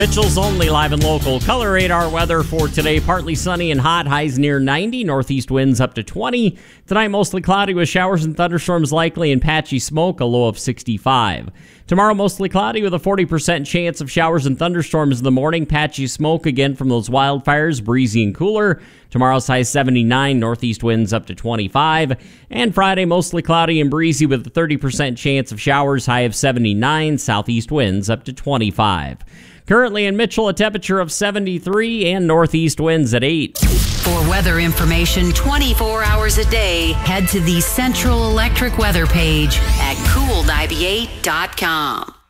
Mitchell's Only live and local Color Radar weather for today. Partly sunny and hot, highs near 90, northeast winds up to 20. Tonight, mostly cloudy with showers and thunderstorms likely and patchy smoke, a low of 65. Tomorrow, mostly cloudy with a 40% chance of showers and thunderstorms in the morning. Patchy smoke again from those wildfires, breezy and cooler. Tomorrow's high 79, northeast winds up to 25. And Friday, mostly cloudy and breezy with a 30% chance of showers, high of 79, southeast winds up to 25. Currently in Mitchell, a temperature of 73 and northeast winds at 8. For weather information 24 hours a day, head to the Central Electric weather page at cool98.com.